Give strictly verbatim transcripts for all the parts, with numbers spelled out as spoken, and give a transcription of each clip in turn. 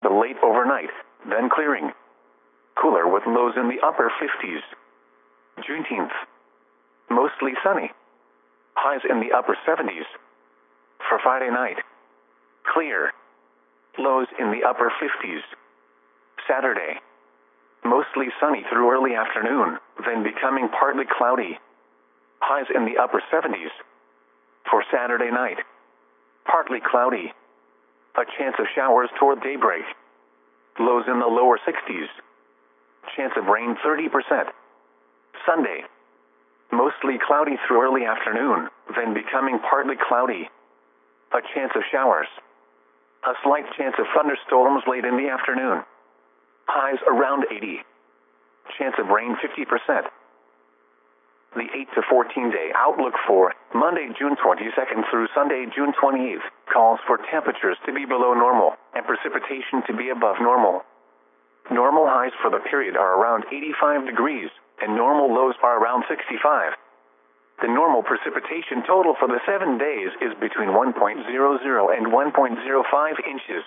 the late overnight, then clearing. Cooler with lows in the upper fifties. Juneteenth. Mostly sunny. Highs in the upper seventies. For Friday night. Clear. Lows in the upper fifties. Saturday. Mostly sunny through early afternoon, then becoming partly cloudy. Highs in the upper seventies. For Saturday night. Partly cloudy. A chance of showers toward daybreak. Lows in the lower sixties. Chance of rain thirty percent. Sunday. Mostly cloudy through early afternoon, then becoming partly cloudy. A chance of showers. A slight chance of thunderstorms late in the afternoon. Highs around eighty. Chance of rain fifty percent. The eight to fourteen day outlook for Monday, June twenty-second through Sunday, June twenty-eighth, calls for temperatures to be below normal and precipitation to be above normal. Normal highs for the period are around eighty-five degrees, and normal lows are around sixty-five. The normal precipitation total for the seven days is between one point zero zero and one point zero five inches.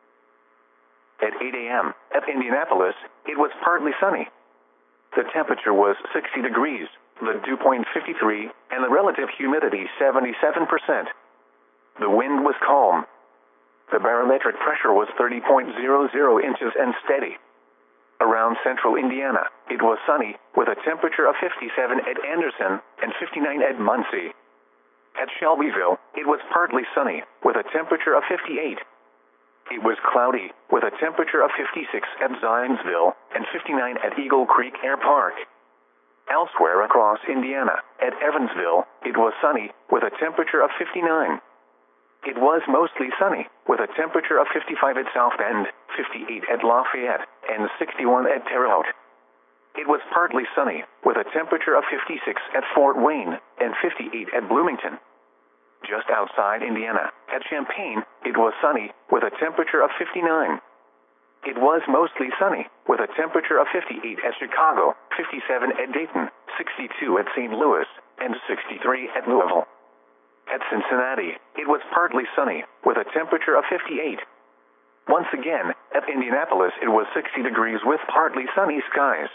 At eight a m at Indianapolis, it was partly sunny. The temperature was sixty degrees, the dew point fifty-three, and the relative humidity seventy-seven percent. The wind was calm. The barometric pressure was thirty point zero zero inches and steady. Around central Indiana, it was sunny, with a temperature of fifty-seven at Anderson and fifty-nine at Muncie. At Shelbyville, it was partly sunny, with a temperature of fifty-eight. It was cloudy, with a temperature of fifty-six at Zionsville and fifty-nine at Eagle Creek Air Park. Elsewhere across Indiana, at Evansville, it was sunny, with a temperature of fifty-nine. It was mostly sunny, with a temperature of fifty-five at South Bend, fifty-eight at Lafayette, and sixty-one at Terre Haute. It was partly sunny, with a temperature of fifty-six at Fort Wayne, and fifty-eight at Bloomington. Just outside Indiana, at Champaign, it was sunny, with a temperature of fifty-nine. It was mostly sunny, with a temperature of fifty-eight at Chicago, fifty-seven at Dayton, sixty-two at Saint Louis, and sixty-three at Louisville. At Cincinnati, it was partly sunny, with a temperature of fifty-eight. Once again, at Indianapolis it was sixty degrees with partly sunny skies.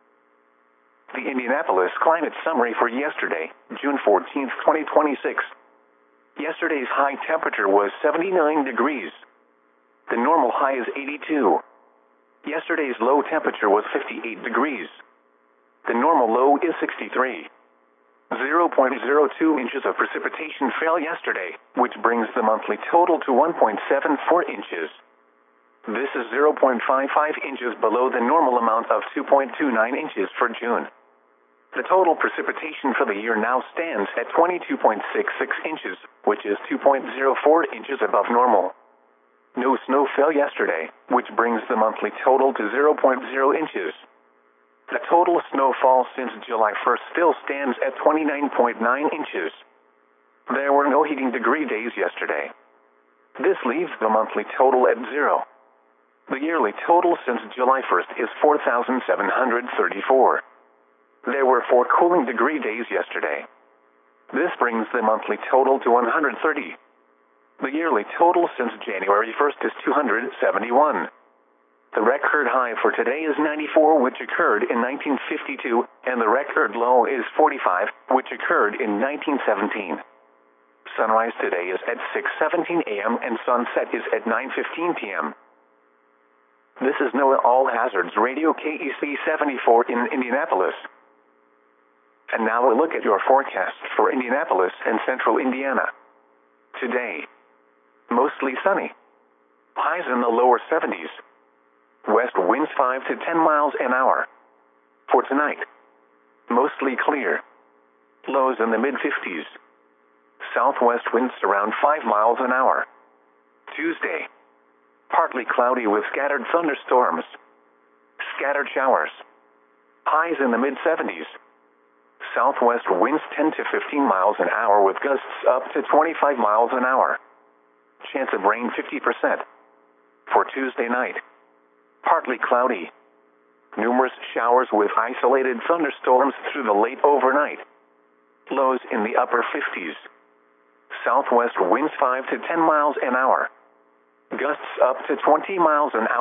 The Indianapolis Climate Summary for yesterday, June fourteenth, twenty twenty-six. Yesterday's high temperature was seventy-nine degrees. The normal high is eighty-two. Yesterday's low temperature was fifty-eight degrees. The normal low is sixty-three. zero point zero two inches of precipitation fell yesterday, which brings the monthly total to one point seven four inches. This is zero point five five inches below the normal amount of two point two nine inches for June. The total precipitation for the year now stands at twenty-two point six six inches, which is two point zero four inches above normal. No snow fell yesterday, which brings the monthly total to zero point zero inches. The total snowfall since July first still stands at twenty-nine point nine inches. There were no heating degree days yesterday. This leaves the monthly total at zero. The yearly total since July first is four thousand seven hundred thirty-four. There were four cooling degree days yesterday. This brings the monthly total to one hundred thirty. The yearly total since January first is two hundred seventy-one. The record high for today is ninety-four, which occurred in nineteen fifty-two, and the record low is forty-five, which occurred in nineteen seventeen. Sunrise today is at six seventeen a m and sunset is at nine fifteen p m This is NOAA All Hazards Radio K E C seventy-four in Indianapolis. And now a look at your forecast for Indianapolis and central Indiana. Today, mostly sunny. Highs in the lower seventies. West winds five to ten miles an hour. For tonight, mostly clear. Lows in the mid fifties. Southwest winds around five miles an hour. Tuesday, partly cloudy with scattered thunderstorms. Scattered showers. Highs in the mid seventies. Southwest winds ten to fifteen miles an hour with gusts up to twenty-five miles an hour. Chance of rain fifty percent. For Tuesday night, partly cloudy. Numerous showers with isolated thunderstorms through the late overnight. Lows in the upper fifties. Southwest winds five to ten miles an hour. Gusts up to twenty miles an hour.